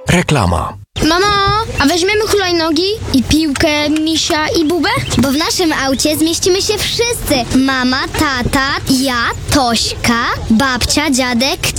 Reklama. Mamo, a weźmiemy hulajnogi i piłkę, misia i bubę? Bo w naszym aucie zmieścimy się wszyscy. Mama, tata, ja, Tośka, babcia, dziadek,